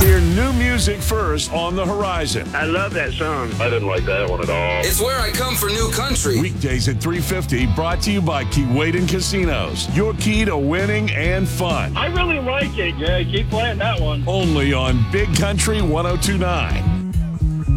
Hear new music first on the horizon. I love that song. I didn't like that one at all. It's where I come for new country. Weekdays at 3:50, brought to you by Keewaydin Casinos. Your key to winning and fun. I really like it. Yeah, keep playing that one. Only on Big Country 102.9.